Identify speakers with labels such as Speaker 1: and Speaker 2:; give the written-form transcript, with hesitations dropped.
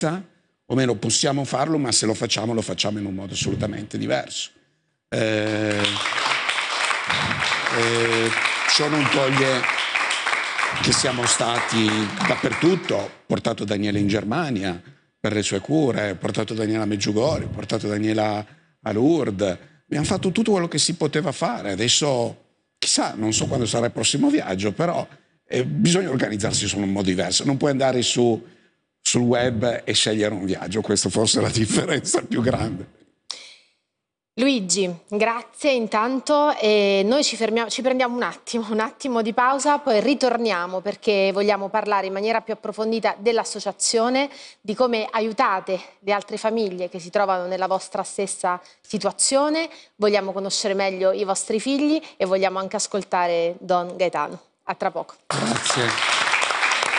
Speaker 1: o meno possiamo farlo, ma se lo facciamo in un modo assolutamente diverso. Ciò non toglie che siamo stati dappertutto. Ho portato Daniela in Germania per le sue cure, ho portato Daniela a Medjugorje, ho portato Daniela a Lourdes. Abbiamo fatto tutto quello che si poteva fare. Adesso, chissà, non so quando sarà il prossimo viaggio, però bisogna organizzarsi in un modo diverso. Non puoi andare sul web e scegliere un viaggio, questa forse è la differenza più grande.
Speaker 2: Luigi, grazie intanto, e noi ci prendiamo un attimo di pausa, poi ritorniamo perché vogliamo parlare in maniera più approfondita dell'associazione, di come aiutate le altre famiglie che si trovano nella vostra stessa situazione, vogliamo conoscere meglio i vostri figli e vogliamo anche ascoltare Don Gaetano. A tra poco.
Speaker 1: Grazie.